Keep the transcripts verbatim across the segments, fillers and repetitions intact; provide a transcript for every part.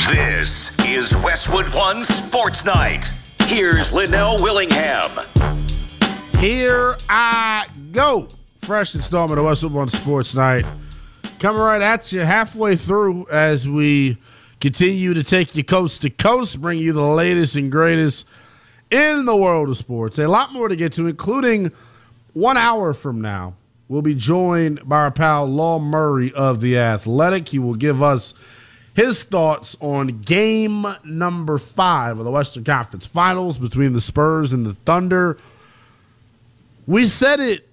This is Westwood One Sports Night. Here's Linnell Willingham. Here I go. Fresh installment of Westwood One Sports Night. Coming right at you halfway through as we continue to take you coast to coast, bring you the latest and greatest in the world of sports. A lot more to get to, including one hour from now. We'll be joined by our pal Law Murray of The Athletic. He will give us his thoughts on game number five of the Western Conference Finals between the Spurs and the Thunder. We said it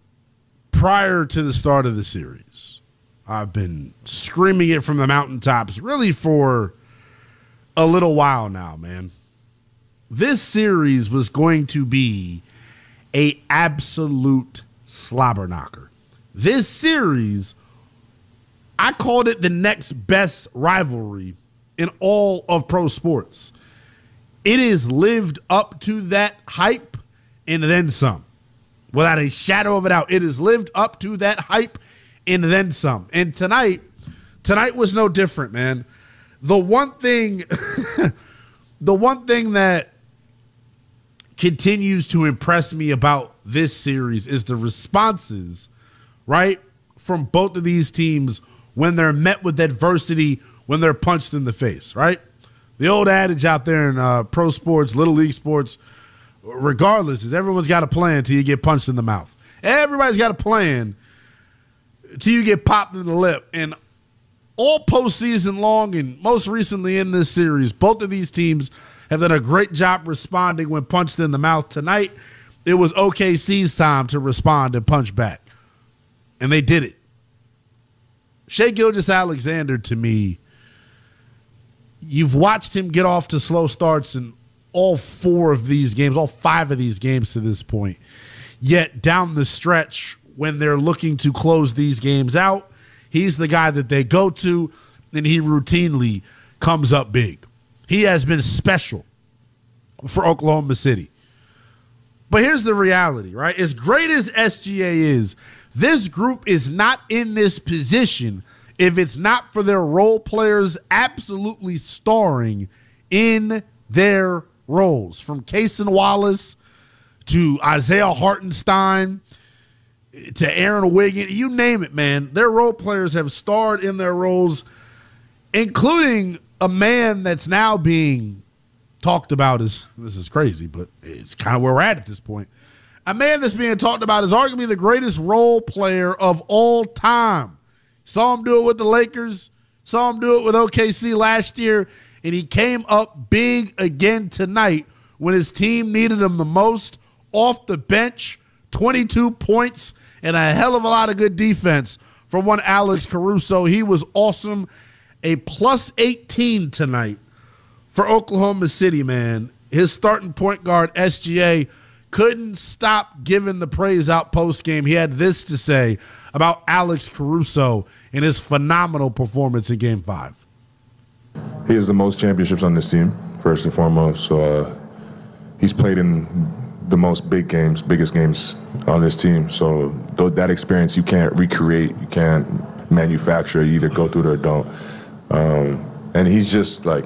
prior to the start of the series. I've been screaming it from the mountaintops really for a little while now, man. This series was going to be a absolute slobber knocker. This series, I called it the next best rivalry in all of pro sports. It has lived up to that hype and then some. Without a shadow of a doubt, it has lived up to that hype and then some. And tonight, tonight was no different, man. The one thing, the one thing that continues to impress me about this series is the responses, right, from both of these teams when they're met with adversity, when they're punched in the face, right? The old adage out there in uh, pro sports, little league sports, regardless, is everyone's got a plan until you get punched in the mouth. Everybody's got a plan until you get popped in the lip. And all postseason long and most recently in this series, both of these teams have done a great job responding when punched in the mouth. Tonight, it was O K C's time to respond and punch back. And they did it. Shai Gilgeous-Alexander, to me, you've watched him get off to slow starts in all four of these games, all five of these games to this point. Yet down the stretch, when they're looking to close these games out, he's the guy that they go to, and he routinely comes up big. He has been special for Oklahoma City. But here's the reality, right? As great as S G A is, this group is not in this position if it's not for their role players absolutely starring in their roles. From Cason Wallace to Isaiah Hartenstein to Aaron Wiggins, you name it, man. Their role players have starred in their roles, including a man that's now being talked about as, this is crazy, but it's kind of where we're at at this point. A man that's being talked about as arguably the greatest role player of all time. Saw him do it with the Lakers, saw him do it with O K C last year, and he came up big again tonight when his team needed him the most. Off the bench, twenty-two points and a hell of a lot of good defense from one Alex Caruso. He was awesome. A plus eighteen tonight for Oklahoma City, man. His starting point guard, S G A, couldn't stop giving the praise out post-game. He had this to say about Alex Caruso and his phenomenal performance in Game five. He has the most championships on this team, first and foremost. So uh, he's played in the most big games, biggest games on this team. So th- that experience you can't recreate, you can't manufacture, you either go through it or don't. Um, and he's just like,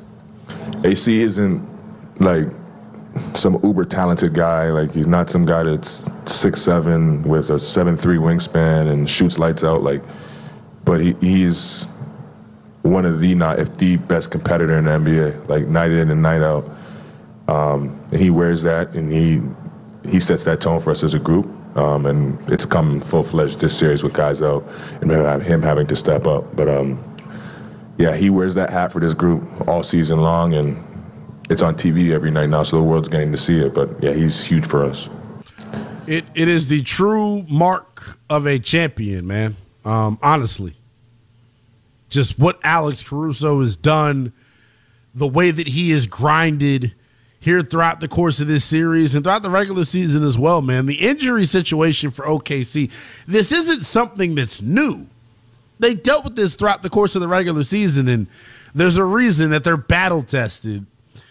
A C isn't like some uber talented guy. Like, he's not some guy that's six seven with a seven three wingspan and shoots lights out. Like, but he, he's one of the, not if the best competitor in the N B A, like night in and night out. Um, and he wears that, and he he sets that tone for us as a group. Um, and it's come full-fledged this series with guys out and him having to step up. But um, yeah, he wears that hat for this group all season long, and it's on T V every night now, so the world's getting to see it. But yeah, he's huge for us. It it is the true mark of a champion, man. Um, honestly, just what Alex Caruso has done, the way that he has grinded here throughout the course of this series and throughout the regular season as well, man. The injury situation for O K C, this isn't something that's new. They dealt with this throughout the course of the regular season, and there's a reason that they're battle-tested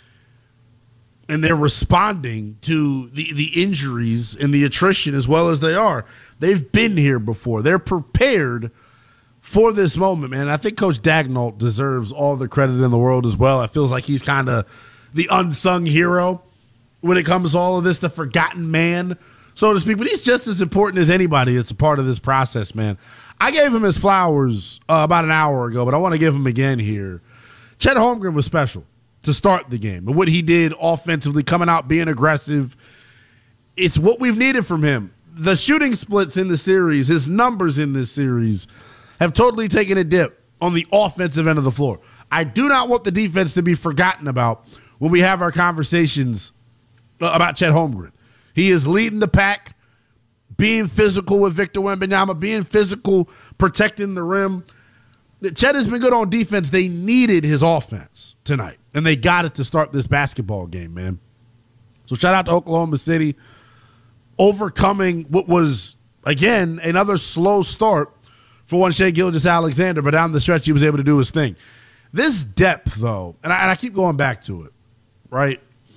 and they're responding to the, the injuries and the attrition as well as they are. They've been here before. They're prepared for this moment, man. I think Coach Daigneault deserves all the credit in the world as well. It feels like he's kind of the unsung hero when it comes to all of this, the forgotten man, so to speak. But he's just as important as anybody that's a part of this process, man. I gave him his flowers uh, about an hour ago, but I want to give him again here. Chet Holmgren was special to start the game. And what he did offensively, coming out, being aggressive, it's what we've needed from him. The shooting splits in the series, his numbers in this series have totally taken a dip on the offensive end of the floor. I do not want the defense to be forgotten about when we have our conversations about Chet Holmgren. He is leading the pack, being physical with Victor Wembanyama, being physical, protecting the rim. Chet has been good on defense. They needed his offense tonight, and they got it to start this basketball game, man. So shout out to Oklahoma City, overcoming what was, again, another slow start for one Shai Gilgeous-Alexander, but down the stretch he was able to do his thing. This depth, though, and I, and I keep going back to it, right?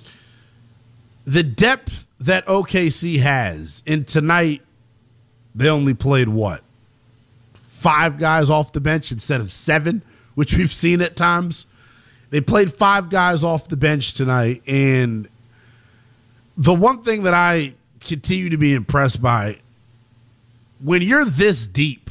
The depth that O K C has, and tonight they only played what? Five guys off the bench instead of seven, which we've seen at times. They played five guys off the bench tonight, and the one thing that I continue to be impressed by, when you're this deep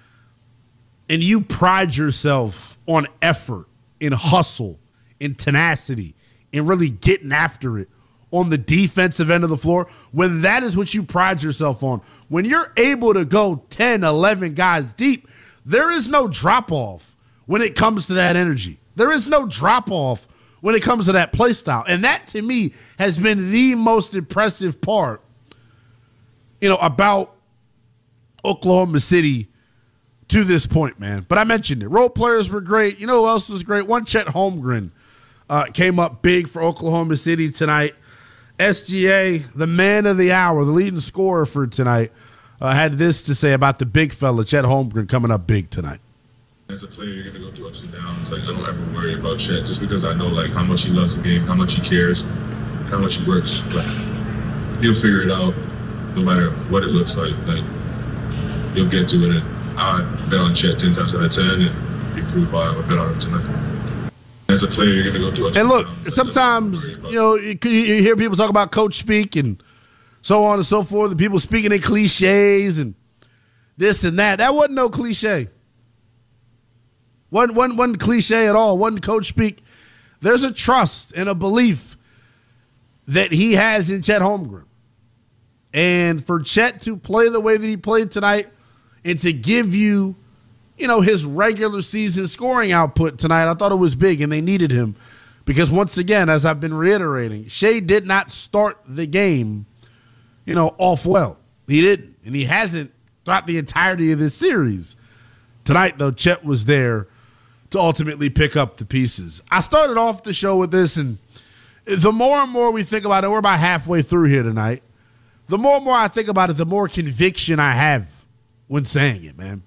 and you pride yourself on effort and hustle and tenacity and really getting after it on the defensive end of the floor, when that is what you pride yourself on, when you're able to go ten, eleven guys deep, there is no drop-off when it comes to that energy. There is no drop-off when it comes to that play style. And that, to me, has been the most impressive part, you know, about Oklahoma City to this point, man. But I mentioned it. Role players were great. You know who else was great? One Chet Holmgren uh, came up big for Oklahoma City tonight. S G A, the man of the hour, the leading scorer for tonight, uh, had this to say about the big fella, Chet Holmgren, coming up big tonight. As a player, you're going to go through ups and downs. Like, I don't ever worry about Chet just because I know, like, how much he loves the game, how much he cares, how much he works. Like, he'll figure it out no matter what it looks like. Like, he'll get to it. And I bet on Chet ten times out of ten, and he proved why I bet on him tonight. As a player, you're going to go through ups and and look, downs. sometimes, you know, you, you hear people talk about coach speak and so on and so forth, and people speaking in cliches and this and that. That wasn't no cliche. One, one, one cliche at all. One coach speak. There's a trust and a belief that he has in Chet Holmgren. And for Chet to play the way that he played tonight and to give you, you know, his regular season scoring output tonight, I thought it was big, and they needed him. Because once again, as I've been reiterating, Shai did not start the game, you know, off well. He didn't. And he hasn't throughout the entirety of this series. Tonight, though, Chet was there to ultimately pick up the pieces. I started off the show with this, and the more and more we think about it, we're about halfway through here tonight. The more and more I think about it, the more conviction I have when saying it, man.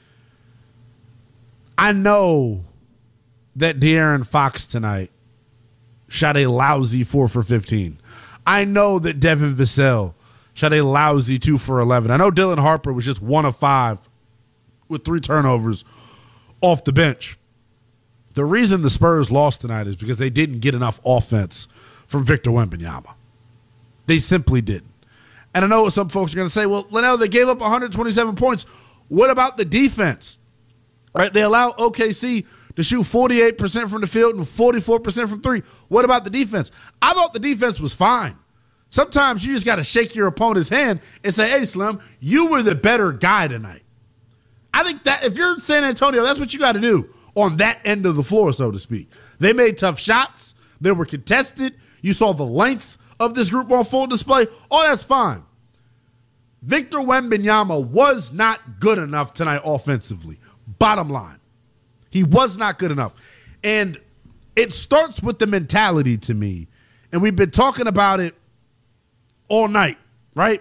I know that De'Aaron Fox tonight shot a lousy four for fifteen. I know that Devin Vassell shot a lousy two for eleven. I know Dylan Harper was just one of five with three turnovers off the bench. The reason the Spurs lost tonight is because they didn't get enough offense from Victor Wembanyama. They simply didn't. And I know some folks are going to say, well, Linnell, they gave up one hundred twenty-seven points. What about the defense? Right? They allow O K C to shoot forty-eight percent from the field and forty-four percent from three. What about the defense? I thought the defense was fine. Sometimes you just got to shake your opponent's hand and say, hey, Slim, you were the better guy tonight. I think that if you're San Antonio, that's what you got to do on that end of the floor, so to speak. They made tough shots. They were contested. You saw the length of this group on full display. All that's fine. Victor Wembanyama was not good enough tonight offensively. Bottom line. He was not good enough. And it starts with the mentality to me. And we've been talking about it all night, right?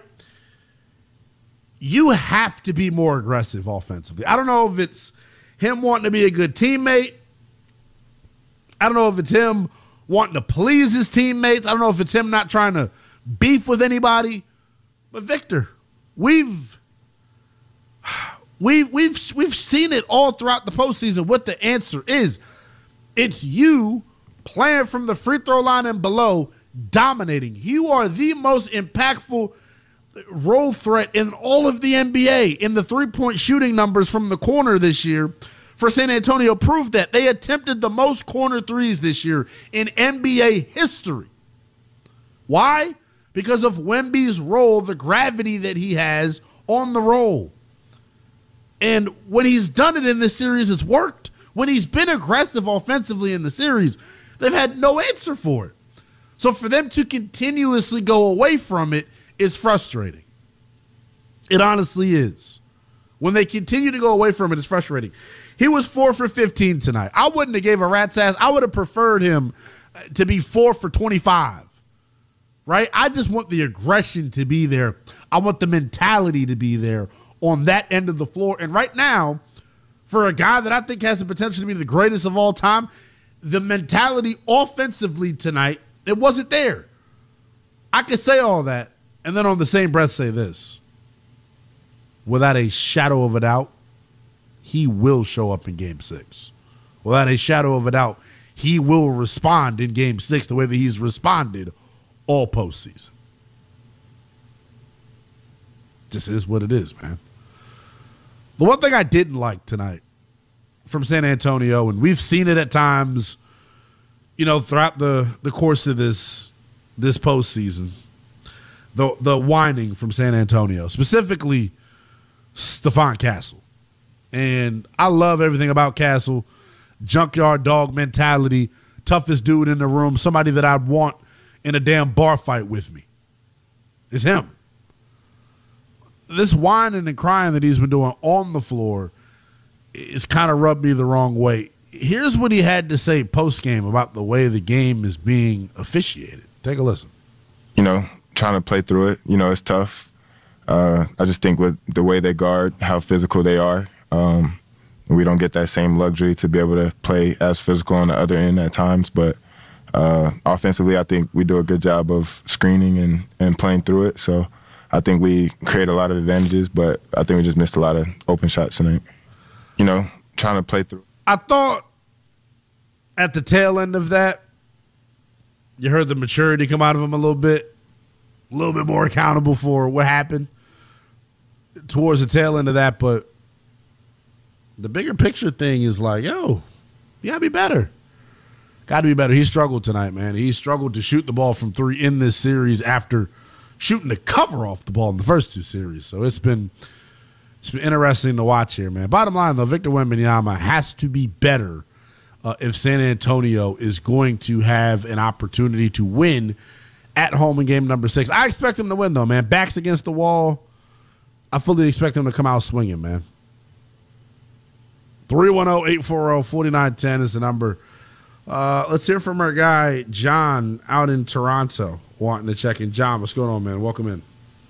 You have to be more aggressive offensively. I don't know if it's him wanting to be a good teammate. I don't know if it's him wanting to please his teammates. I don't know if it's him not trying to beef with anybody. But Victor, we've We've we've we've seen it all throughout the postseason. What the answer is, it's you playing from the free throw line and below, dominating. You are the most impactful role threat in all of the N B A. In the three-point shooting numbers from the corner this year for San Antonio proved that. They attempted the most corner threes this year in N B A history. Why? Because of Wemby's role, the gravity that he has on the roll. And when he's done it in this series, it's worked. When he's been aggressive offensively in the series, they've had no answer for it. So for them to continuously go away from it is frustrating. It honestly is. When they continue to go away from it, it's frustrating. He was four for fifteen tonight. I wouldn't have gave a rat's ass. I would have preferred him to be four for twenty-five. Right? I just want the aggression to be there. I want the mentality to be there on that end of the floor. And right now, for a guy that I think has the potential to be the greatest of all time, the mentality offensively tonight, it wasn't there. I could say all that and then on the same breath say this. Without a shadow of a doubt, he will show up in game six. Without a shadow of a doubt, he will respond in game six the way that he's responded all postseason. This is what it is, man. The one thing I didn't like tonight from San Antonio, and we've seen it at times, you know, throughout the, the course of this this postseason, the the whining from San Antonio, specifically Stephon Castle. And I love everything about Castle. Junkyard dog mentality, toughest dude in the room, somebody that I'd want in a damn bar fight with me. It's him. This whining and crying that he's been doing on the floor is kind of rubbed me the wrong way. Here's what he had to say post-game about the way the game is being officiated. Take a listen. You know, trying to play through it, you know, it's tough. Uh, I just think with the way they guard, how physical they are, um, we don't get that same luxury to be able to play as physical on the other end at times. But uh, offensively, I think we do a good job of screening and, and playing through it. So I think we create a lot of advantages, but I think we just missed a lot of open shots tonight. You know, trying to play through. I thought at the tail end of that, you heard the maturity come out of him a little bit, a little bit more accountable for what happened towards the tail end of that. But the bigger picture thing is like, yo, you got to be better. Got to be better. He struggled tonight, man. He struggled to shoot the ball from three in this series after shooting the cover off the ball in the first two series. So it's been it's been interesting to watch here, man. Bottom line, though, Victor Wembanyama has to be better uh, if San Antonio is going to have an opportunity to win at home in game number six. I expect him to win, though, man. Backs against the wall. I fully expect him to come out swinging, man. three one zero, eight four zero, four nine one zero is the number. Uh, let's hear from our guy, John, out in Toronto, wanting to check in. John, what's going on, man? Welcome in.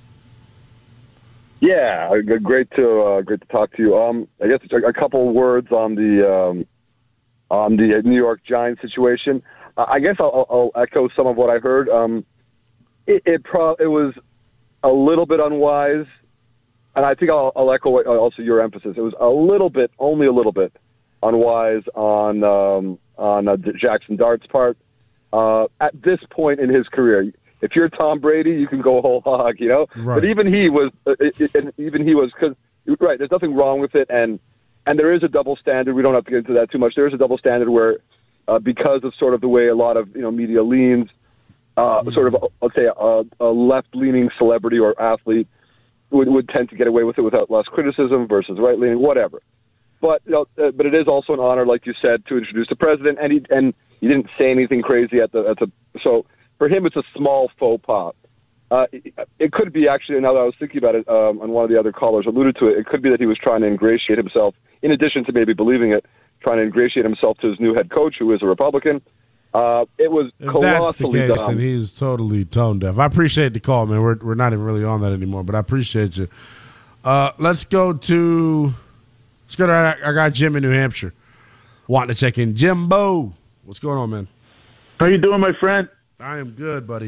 Yeah, great to uh, great to talk to you. Um, I guess a couple words on the um, on the New York Giants situation. Uh, I guess I'll, I'll echo some of what I heard. Um, it it, pro- it was a little bit unwise, and I think I'll, I'll echo also your emphasis. It was a little bit, only a little bit, unwise on um, on uh, Jackson Dart's part. Uh, at this point in his career, if you're Tom Brady, you can go whole hog, you know. Right. But even he was, uh, it, it, even he was, because right, there's nothing wrong with it, and and there is a double standard. We don't have to get into that too much. There is a double standard where, uh, because of sort of the way a lot of you know media leans, uh, mm-hmm. sort of let's say a, a left-leaning celebrity or athlete would would tend to get away with it without less criticism versus right-leaning, whatever. But you know, uh, but it is also an honor, like you said, to introduce the president, and he and he didn't say anything crazy at the at the so. For him, it's a small faux pas. Uh, it, it could be actually, now that I was thinking about it, um, and one of the other callers alluded to it, it could be that he was trying to ingratiate himself, in addition to maybe believing it, trying to ingratiate himself to his new head coach, who is a Republican. Uh, it was if colossally that's the case, dumb. Then he's totally tone deaf. I appreciate the call, man. We're we're not even really on that anymore, but I appreciate you. Uh, let's go to let's go to our, our guy Jim in New Hampshire, wanting to check in. Jimbo, what's going on, man? How you doing, my friend? I am good, buddy.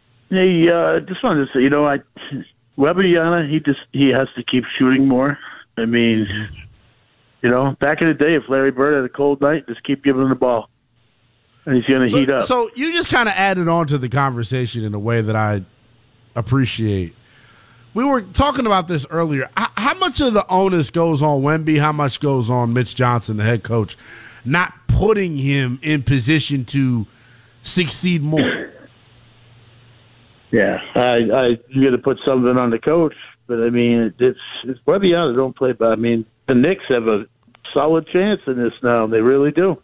Hey, uh, just wanted to say, you know, I Wembanyama, he just he has to keep shooting more. I mean, you know, back in the day, if Larry Bird had a cold night, just keep giving him the ball, and he's going to so, heat up. So you just kind of added on to the conversation in a way that I appreciate. We were talking about this earlier. How much of the onus goes on Wemby? How much goes on Mitch Johnson, the head coach, not putting him in position to succeed more? Yeah, I, I you got to put something on the coach, but I mean, it's, it's whether you are, don't play. But I mean, the Knicks have a solid chance in this now. They really do.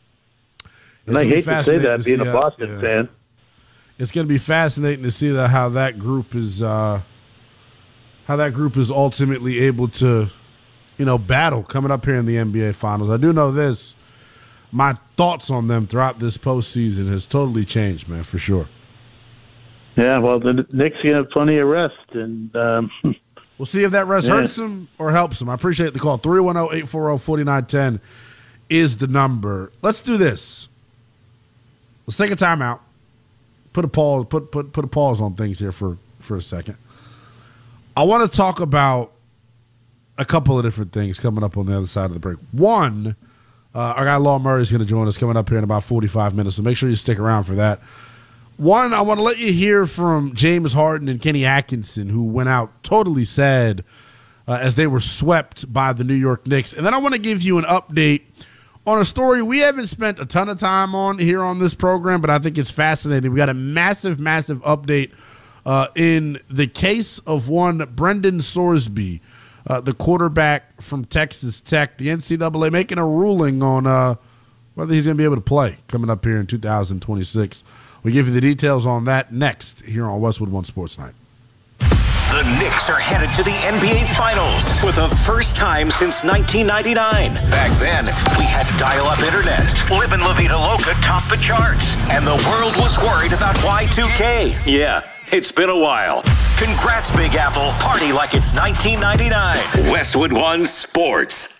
And I hate to say that, to being a Boston how, yeah. fan. It's going to be fascinating to see that how that group is. Uh, how that group is ultimately able to, you know, battle coming up here in the N B A Finals. I do know this. My thoughts on them throughout this postseason has totally changed, man, for sure. Yeah, well, the Knicks going to have plenty of rest. and um, We'll see if that rest yeah. hurts them or helps them. I appreciate the call. three one zero, eight four zero, four nine one zero is the number. Let's do this. Let's take a timeout. Put a pause, put, put, put a pause on things here for, for a second. I want to talk about a couple of different things coming up on the other side of the break. One, uh, our guy Law Murray is going to join us coming up here in about forty-five minutes, so make sure you stick around for that. One, I want to let you hear from James Harden and Kenny Atkinson, who went out totally sad uh, as they were swept by the New York Knicks. And then I want to give you an update on a story we haven't spent a ton of time on here on this program, but I think it's fascinating. We got a massive, massive update Uh, in the case of one Brendan Sorsby, uh, the quarterback from Texas Tech, the N C double A making a ruling on uh, whether he's going to be able to play coming up here in two thousand twenty-six. We'll give you the details on that next here on Westwood One Sports Night. The Knicks are headed to the N B A Finals for the first time since nineteen ninety-nine. Back then, we had dial-up internet. Livin' La Vida Loca topped the charts. And the world was worried about Y two K. Yeah, it's been a while. Congrats, Big Apple. Party like it's nineteen ninety-nine. Westwood One Sports.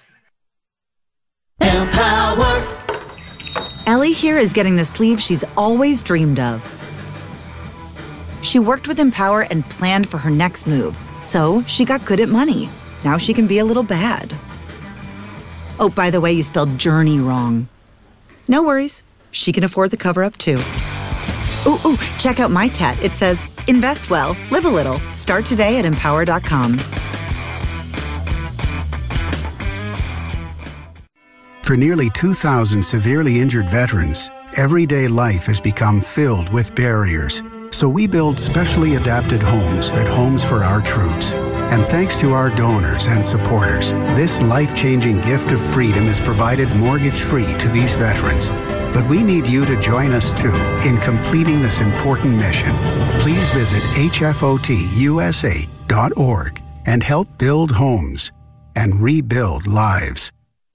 Empower. Ellie here is getting the sleeve she's always dreamed of. She worked with Empower and planned for her next move, so she got good at money. Now she can be a little bad. Oh, by the way, you spelled journey wrong. No worries. She can afford the cover-up, too. Ooh, ooh, check out my tat. It says, invest well, live a little. Start today at empower dot com. For nearly two thousand severely injured veterans, everyday life has become filled with barriers. So we build specially adapted homes at Homes for Our Troops. And thanks to our donors and supporters, this life-changing gift of freedom is provided mortgage-free to these veterans. But we need you to join us, too, in completing this important mission. Please visit H F O T U S A dot org and help build homes and rebuild lives.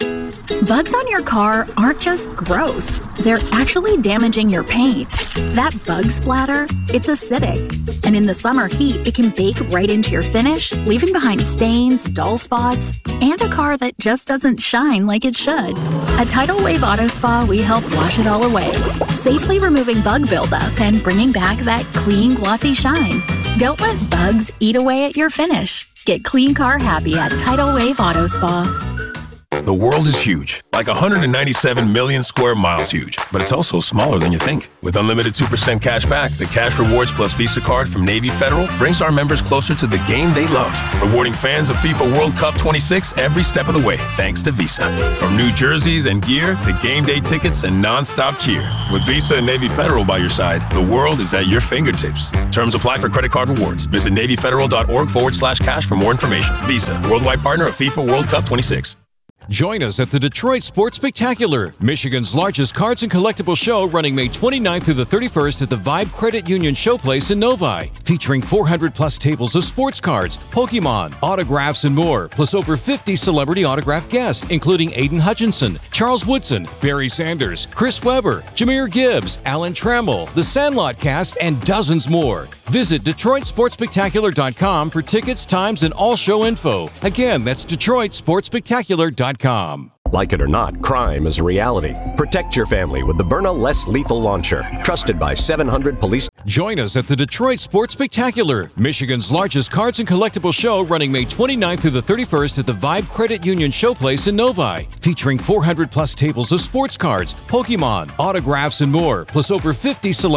Bugs on your car aren't just gross. They're actually damaging your paint. That bug splatter, it's acidic. And in the summer heat, it can bake right into your finish, leaving behind stains, dull spots, and a car that just doesn't shine like it should. At Tidal Wave Auto Spa, we help wash it all away, safely removing bug buildup and bringing back that clean, glossy shine. Don't let bugs eat away at your finish. Get clean car happy at Tidal Wave Auto Spa. The world is huge, like one hundred ninety-seven million square miles huge, but it's also smaller than you think. With unlimited two percent cash back, the Cash Rewards Plus Visa card from Navy Federal brings our members closer to the game they love, rewarding fans of FIFA World Cup twenty-six every step of the way, thanks to Visa. From new jerseys and gear to game day tickets and non-stop cheer. With Visa and Navy Federal by your side, the world is at your fingertips. Terms apply for credit card rewards. Visit NavyFederal.org forward slash cash for more information. Visa, worldwide partner of FIFA World Cup twenty-six. Join us at the Detroit Sports Spectacular, Michigan's largest cards and collectibles show, running May twenty-ninth through the thirty-first at the Vibe Credit Union Showplace in Novi, featuring four hundred plus tables of sports cards, Pokemon, autographs, and more, plus over fifty celebrity autograph guests, including Aiden Hutchinson, Charles Woodson, Barry Sanders, Chris Webber, Jahmyr Gibbs, Alan Trammell, The Sandlot Cast, and dozens more. Visit Detroit Sports Spectacular dot com for tickets, times, and all show info. Again, that's Detroit Sports Spectacular dot com. Like it or not, crime is a reality. Protect your family with the Byrna Less Lethal Launcher. Trusted by seven hundred police. Join us at the Detroit Sports Spectacular, Michigan's largest cards and collectible show, running May twenty-ninth through the thirty-first at the Vibe Credit Union Showplace in Novi, featuring four hundred plus tables of sports cards, Pokemon, autographs, and more, plus over fifty select